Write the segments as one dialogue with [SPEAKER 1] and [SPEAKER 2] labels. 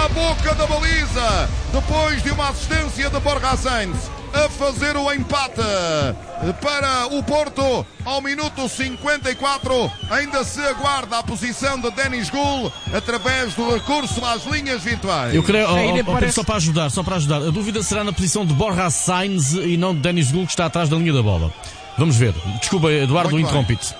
[SPEAKER 1] boca da baliza, depois de uma assistência de Borja Sainz, a fazer o empate para o Porto ao minuto 54. Ainda se aguarda a posição de Denis Gul através do recurso às linhas virtuais.
[SPEAKER 2] Eu creio, parece... só para ajudar, a dúvida será na posição de Borja Sainz e não de Denis Gul, que está atrás da linha da bola. Vamos ver. Desculpa, Eduardo, interrompi-te.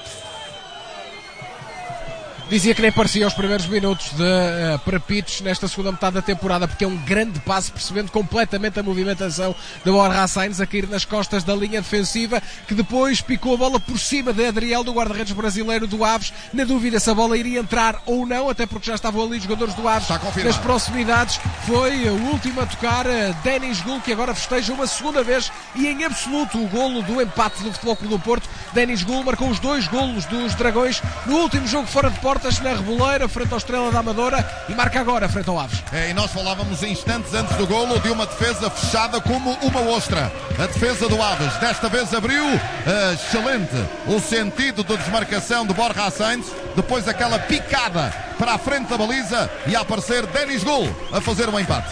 [SPEAKER 3] Dizia que nem parecia os primeiros minutos de Prapitos nesta segunda metade da temporada, porque é um grande passo, percebendo completamente a movimentação de Borja Sainz a cair nas costas da linha defensiva, que depois picou a bola por cima de Adriel, do guarda-redes brasileiro do Aves, na dúvida se a bola iria entrar ou não, até porque já estavam ali os jogadores do Aves nas proximidades. Foi o último a tocar, Denis Gul, que agora festeja uma segunda vez e em absoluto o golo do empate do Futebol Clube do Porto. Denis Gul marcou os 2 golos dos Dragões no último jogo fora de portas, na Reboleira, frente ao Estrela da Amadora, e marca agora frente ao Aves.
[SPEAKER 1] E nós falávamos instantes antes do golo de uma defesa fechada como uma ostra. A defesa do Aves desta vez abriu, excelente o sentido de desmarcação de Borja Sainz, depois aquela picada para a frente da baliza e a aparecer Denis Gul a fazer o empate.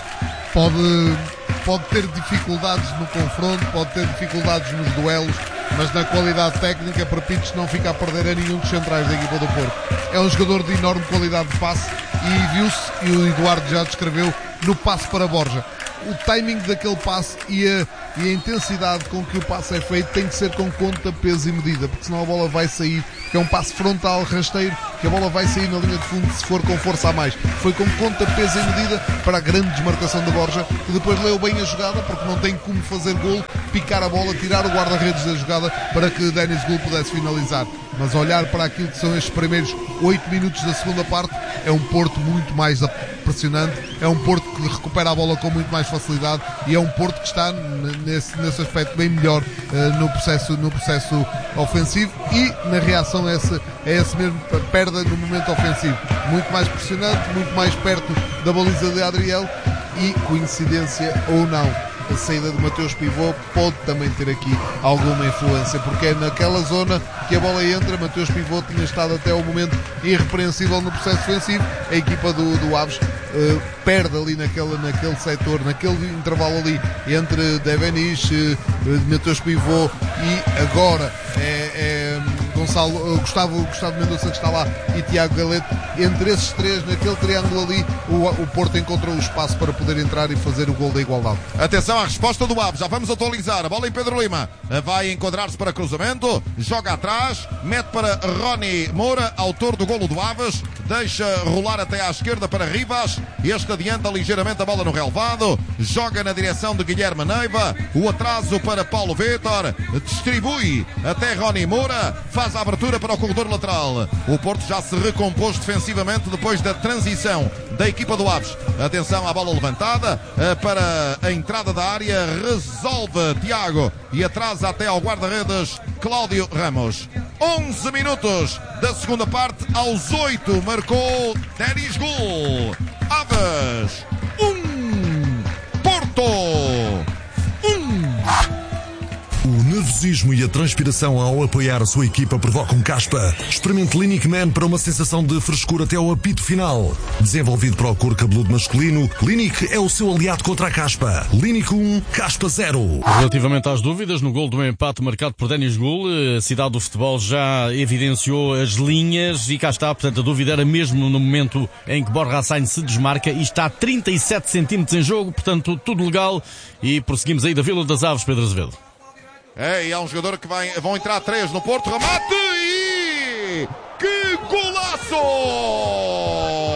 [SPEAKER 4] Pode ter dificuldades no confronto, pode ter dificuldades nos duelos, mas na qualidade técnica, Prapitos não fica a perder a nenhum dos centrais da equipa do Porto. É um jogador de enorme qualidade de passe e viu-se, e o Eduardo já descreveu, no passe para Borja. O timing daquele passe e a intensidade com que o passe é feito tem que ser com conta, peso e medida, porque senão a bola vai sair, que é um passe frontal, rasteiro, que a bola vai sair na linha de fundo se for com força a mais. Foi com conta, peso e medida para a grande desmarcação de Borja, que depois leu bem a jogada, porque não tem como fazer golo, picar a bola, tirar o guarda-redes da jogada para que Denis Gul pudesse finalizar. Mas olhar para aquilo que são estes primeiros 8 minutos da segunda parte, é um Porto muito mais pressionante, é um Porto que recupera a bola com muito mais facilidade e é um Porto que está nesse aspecto bem melhor no processo ofensivo e na reação a esse mesmo perda no momento ofensivo. Muito mais pressionante, muito mais perto da baliza de Adriel e, coincidência ou não, a saída de Mateus Pivot pode também ter aqui alguma influência, porque é naquela zona que a bola entra. Mateus Pivot tinha estado até o momento irrepreensível no processo defensivo. A equipa do Aves perde ali naquele setor, naquele intervalo ali entre Devenish, Mateus Pivot e agora Gustavo Mendonça, que está lá, e Tiago Galete. Entre esses três, naquele triângulo ali, o Porto encontrou o espaço para poder entrar e fazer o gol da igualdade.
[SPEAKER 1] Atenção à resposta do Aves, já vamos atualizar. A bola em Pedro Lima, vai enquadrar-se para cruzamento, joga atrás, mete para Rony Moura, autor do golo do Aves, deixa rolar até à esquerda para Rivas, este adianta ligeiramente a bola no relvado, joga na direção de Guilherme Neiva, o atraso para Paulo Vitor, distribui até Rony Moura, faz a abertura para o corredor lateral. O Porto já se recompôs defensivamente depois da transição da equipa do Aves. Atenção à bola levantada para a entrada da área, resolve Tiago e atrasa até ao guarda-redes Cláudio Ramos. 11 minutos da segunda parte, aos 8 marcou Denis Gul. Aves 1, Porto 1.
[SPEAKER 5] O nervosismo e a transpiração ao apoiar a sua equipa provocam caspa. Experimente Clinic Man para uma sensação de frescura até ao apito final. Desenvolvido para o couro cabeludo masculino, Clinic é o seu aliado contra a caspa. Clinic 1, caspa 0.
[SPEAKER 2] Relativamente às dúvidas, no gol do empate marcado por Denis Gul, a cidade do futebol já evidenciou as linhas e cá está, portanto a dúvida era mesmo no momento em que Borja Sainz se desmarca e está a 37 centímetros em jogo, portanto tudo legal, e prosseguimos aí da Vila das Aves, Pedro Azevedo.
[SPEAKER 1] E há um jogador que vão entrar 3 no Porto, remate e que golaço!